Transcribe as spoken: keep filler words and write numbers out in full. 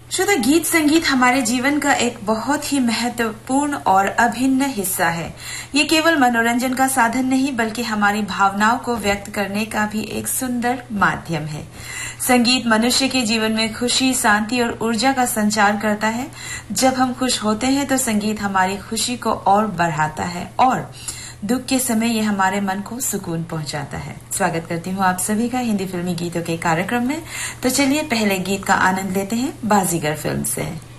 श्रोता, गीत संगीत हमारे जीवन का एक बहुत ही महत्वपूर्ण और अभिन्न हिस्सा है। ये केवल मनोरंजन का साधन नहीं बल्कि हमारी भावनाओं को व्यक्त करने का भी एक सुंदर माध्यम है। संगीत मनुष्य के जीवन में खुशी, शांति और ऊर्जा का संचार करता है। जब हम खुश होते हैं तो संगीत हमारी खुशी को और बढ़ाता है और दुख के समय ये हमारे मन को सुकून पहुंचाता है। स्वागत करती हूँ आप सभी का हिंदी फिल्मी गीतों के कार्यक्रम में। तो चलिए पहले गीत का आनंद लेते हैं बाजीगर फिल्म से।